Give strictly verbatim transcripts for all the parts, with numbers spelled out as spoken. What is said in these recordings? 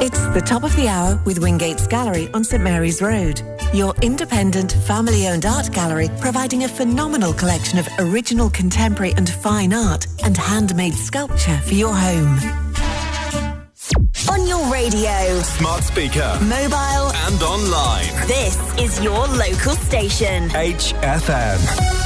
It's the top of the hour with Wingate's Gallery on St Mary's Road. Your independent, family-owned art gallery providing a phenomenal collection of original contemporary and fine art and handmade sculpture for your home. On your radio, smart speaker, mobile and online. This is your local station. H F M.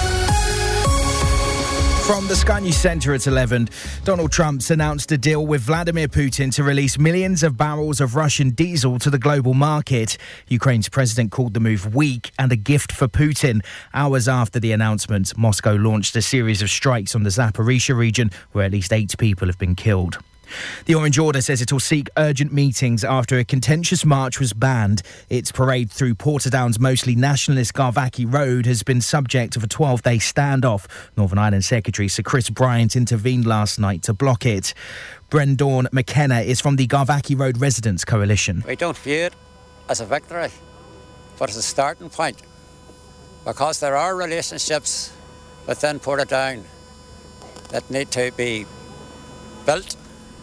From the Sky News Centre at eleven, Donald Trump's announced a deal with Vladimir Putin to release millions of barrels of Russian diesel to the global market. Ukraine's president called the move weak and a gift for Putin. Hours after the announcement, Moscow launched a series of strikes on the Zaporizhzhia region, where at least eight people have been killed. The Orange Order says it will seek urgent meetings after a contentious march was banned. Its parade through Portadown's mostly nationalist Garvaki Road has been subject of a twelve-day standoff. Northern Ireland Secretary Sir Chris Bryant intervened last night to block it. Brendan McKenna is from the Garvaki Road Residents Coalition. We don't view it as a victory, but as a starting point, because there are relationships within Portadown that need to be built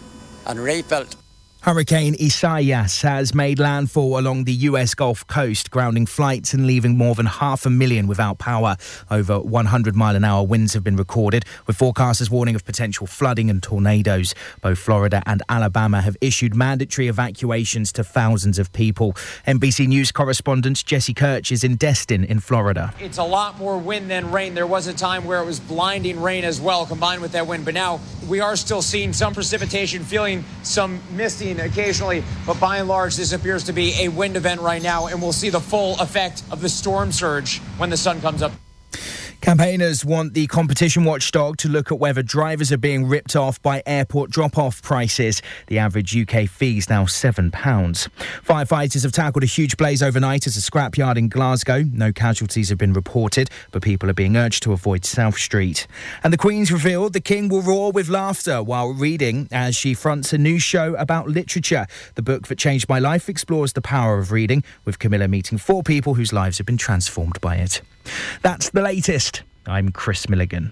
and rebuilt. Hurricane Isaias has made landfall along the U S Gulf Coast, grounding flights and leaving more than half a million without power. Over one hundred mile an hour winds have been recorded, with forecasters warning of potential flooding and tornadoes. Both Florida and Alabama have issued mandatory evacuations to thousands of people. N B C News correspondent Jesse Kirch is in Destin in Florida. It's a lot more wind than rain. There was a time where it was blinding rain as well, combined with that wind. But now we are still seeing some precipitation, feeling some misting occasionally, but by and large this appears to be a wind event right now, and we'll see the full effect of the storm surge when the sun comes up. Campaigners want the competition watchdog to look at whether drivers are being ripped off by airport drop-off prices. The average U K fee is now seven pounds. Firefighters have tackled a huge blaze overnight at a scrapyard in Glasgow. No casualties have been reported, but people are being urged to avoid South Street. And the Queen's revealed the King will roar with laughter while reading as she fronts a new show about literature. The book that changed my life explores the power of reading, with Camilla meeting four people whose lives have been transformed by it. That's the latest. I'm Chris Milligan.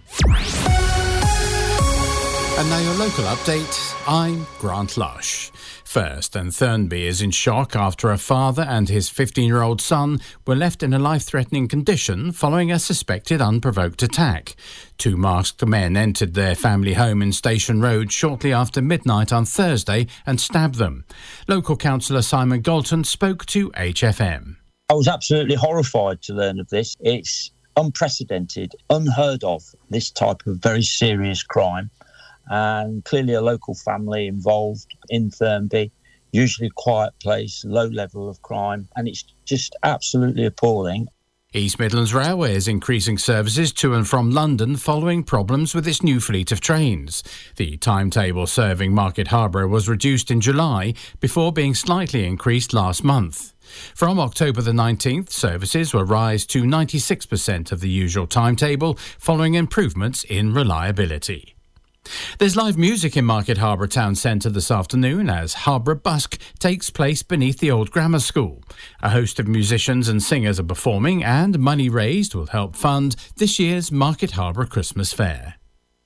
And now your local update. I'm Grant Lush. First, and Thurnby is in shock after a father and his fifteen-year-old son were left in a life-threatening condition following a suspected unprovoked attack. Two masked men entered their family home in Station Road shortly after midnight on Thursday and stabbed them. Local councillor Simon Galton spoke to H F M. I was absolutely horrified to learn of this. It's unprecedented, unheard of, this type of very serious crime. And clearly a local family involved in Thurnby, usually a quiet place, low level of crime, and it's just absolutely appalling. East Midlands Railway is increasing services to and from London following problems with its new fleet of trains. The timetable serving Market Harborough was reduced in July before being slightly increased last month. From October the nineteenth, services will rise to ninety-six percent of the usual timetable following improvements in reliability. There's live music in Market Harborough Town Centre this afternoon as Harborough Busk takes place beneath the old grammar school. A host of musicians and singers are performing, and money raised will help fund this year's Market Harborough Christmas Fair.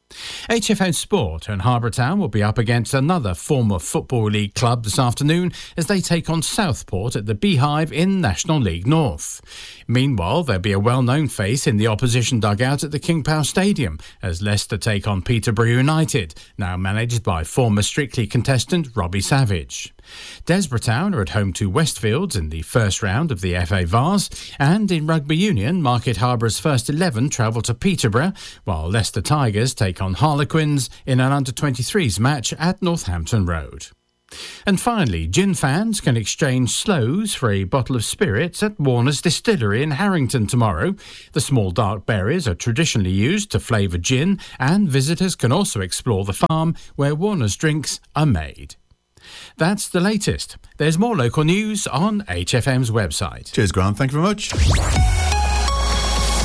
H F M Sport and Harbour Town will be up against another former Football League club this afternoon as they take on Southport at the Beehive in National League North. Meanwhile, there'll be a well-known face in the opposition dugout at the King Power Stadium as Leicester take on Peterborough United, now managed by former Strictly contestant Robbie Savage. Desborough Town are at home to Westfields in the first round of the F A Vase, and in Rugby Union, Market Harbour's first eleven travel to Peterborough, while Leicester Tigers take on Harlequins in an under twenty-threes match at Northampton Road. And finally, gin fans can exchange sloes for a bottle of spirits at Warner's Distillery in Harrington tomorrow. The small dark berries are traditionally used to flavour gin, and visitors can also explore the farm where Warner's drinks are made. That's the latest. There's more local news on H F M's website. Cheers, Grant. Thank you very much.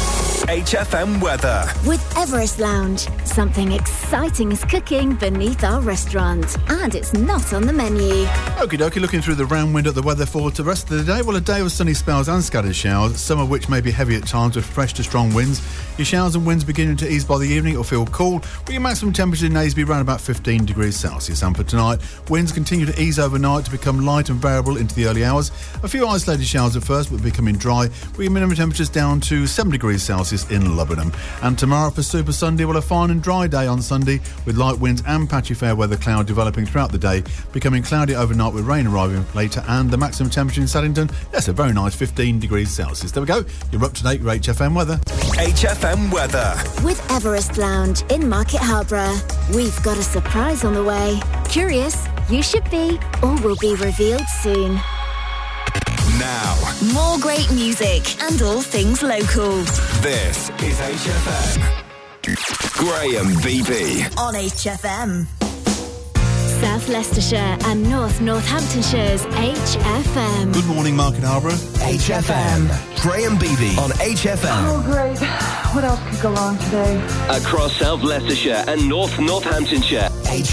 H F M weather. With Everest Lounge, something exciting is cooking beneath our restaurant, and it's not on the menu. Okie dokie, looking through the round window at the weather for the rest of the day. Well, a day of sunny spells and scattered showers, some of which may be heavy at times with fresh to strong winds. Your showers and winds beginning to ease by the evening. It'll feel cool, with your maximum temperature in Naseby around about fifteen degrees Celsius. And for tonight, winds continue to ease overnight to become light and variable into the early hours. A few isolated showers at first, but becoming dry, with your minimum temperatures down to seven degrees Celsius in Lubbenham. And tomorrow for Super Sunday, well, a fine and dry day on Sunday, with light winds and patchy fair weather cloud developing throughout the day, becoming cloudy overnight with rain arriving later, and the maximum temperature in Saddington, that's a very nice fifteen degrees Celsius. There we go. You're up to date with H F M weather. H F M weather. With Everest Lounge in Market Harborough, we've got a surprise on the way. Curious? You should be. All will be revealed soon. Now, More great music and all things local. this is H F M. Graham Beebe. On H F M. South Leicestershire and North Northamptonshire's H F M. Good morning, Market Harborough. H F M. Graham Beebe on H F M. Oh, great. What else could go wrong today? Across South Leicestershire and North Northamptonshire. H